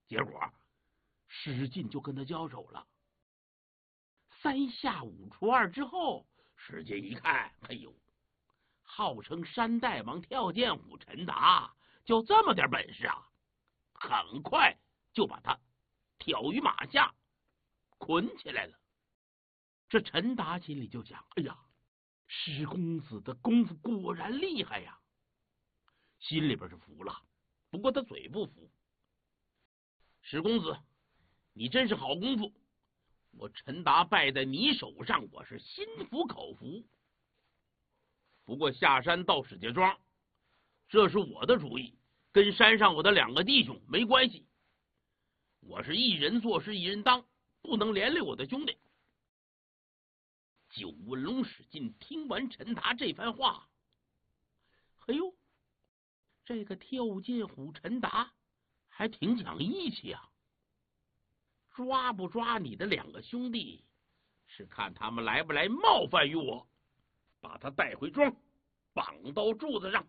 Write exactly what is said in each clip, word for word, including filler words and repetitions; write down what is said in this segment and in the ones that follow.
结果史进就跟他交手了。三下五除二之后，史进一看，哎呦，号称山大王跳涧虎陈达就这么点本事啊！很快就把他挑于马下，捆起来了。这陈达心里就想：哎呀，史公子的功夫果然厉害呀！心里边是服了，不过他嘴不服。史公子，你真是好功夫，我陈达败在你手上，我是心服口服。不过下山到史家庄，这是我的主意，跟山上我的两个弟兄没关系。我是一人做事一人当，不能连累我的兄弟。九纹龙史进听完陈达这番话，哎呦，这个跳涧虎陈达还挺讲义气啊！抓不抓你的两个兄弟，是看他们来不来冒犯于我。把他带回庄，绑到柱子上，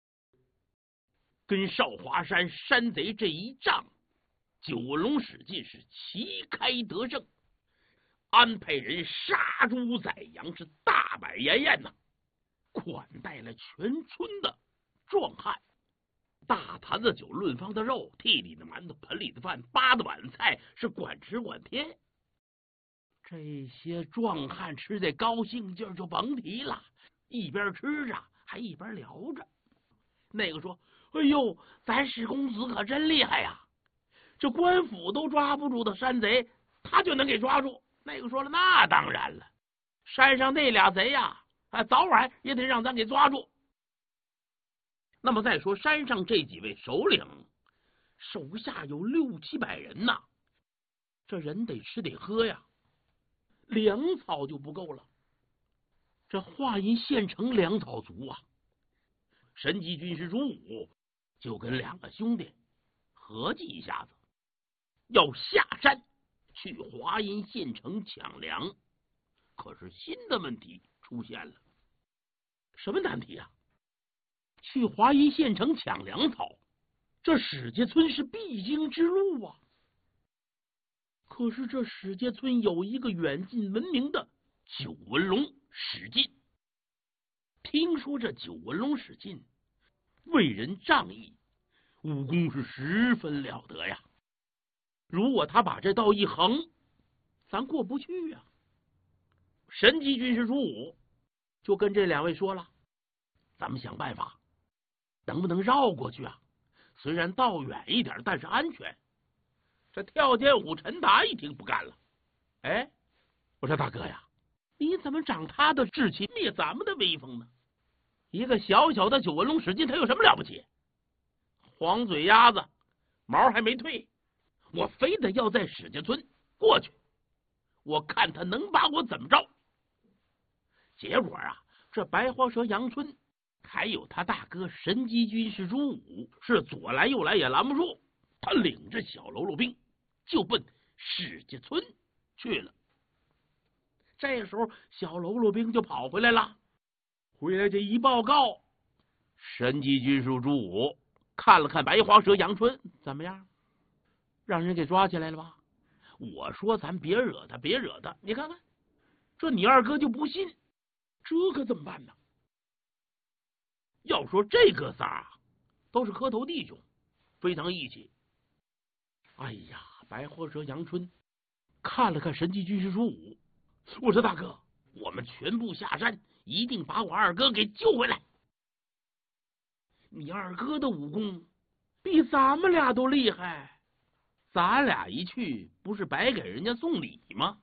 跟少华山山贼这一仗，九纹龙史进是旗开得胜，安排人杀猪宰羊，是大摆筵宴呐，款待了全村的壮汉。大坛子酒，论方的肉，屉里的馒头，盆里的饭，八的碗菜，是管吃管添。这些壮汉吃的高兴劲儿就甭提了，一边吃着还一边聊着。那个说：“哎呦，咱史公子可真厉害呀！这官府都抓不住的山贼，他就能给抓住。”那个说了：“那当然了，山上那俩贼呀，啊，早晚也得让咱给抓住。”那么再说山上这几位首领，手下有六七百人呐，这人得吃得喝呀，粮草就不够了。这华阴县城粮草足啊，神机军师朱武就跟两个兄弟合计一下子，要下山去华阴县城抢粮。可是新的问题出现了，什么难题啊？去华阴县城抢粮草，这史家村是必经之路啊。可是这史家村有一个远近闻名的九纹龙史进，听说这九纹龙史进为人仗义，武功是十分了得呀。如果他把这道一横，咱过不去呀。神机军师朱武就跟这两位说了：“咱们想办法，能不能绕过去啊？虽然道远一点，但是安全。”这跳涧虎陈达一听不干了：“哎，我说大哥呀，你怎么长他的志气，灭咱们的威风呢？一个小小的九纹龙史进，他有什么了不起？黄嘴鸭子，毛还没退，我非得要在史家村过去，我看他能把我怎么着。”结果啊，这白花蛇杨春还有他大哥神机军师朱武是左来右来也拦不住，他领着小喽啰兵就奔史家村去了。这时候小喽啰兵就跑回来了，回来这一报告，神机军师朱武看了看白花蛇杨春，怎么样？让人给抓起来了吧？我说咱别惹他，别惹他，你看看，这你二哥就不信，这可怎么办呢？要说这哥仨都是磕头弟兄，非常义气。哎呀，白花蛇杨春看了看神机军师朱武，我说大哥，我们全部下山，一定把我二哥给救回来。你二哥的武功比咱们俩都厉害，咱俩一去不是白给人家送礼吗？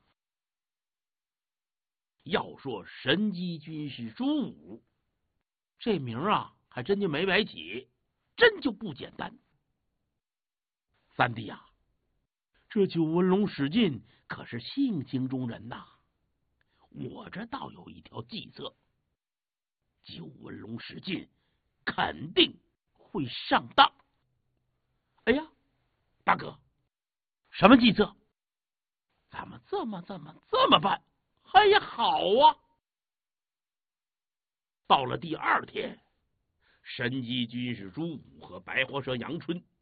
要说神机军师朱武这名啊，还真就没白起，真就不简单。三弟啊，这九纹龙史进可是性情中人呐，我这倒有一条计策，九纹龙史进肯定会上当。哎呀，大哥，什么计策？咱们这么这么这么办？哎呀，好啊！到了第二天，神机军师朱武和白花蛇杨春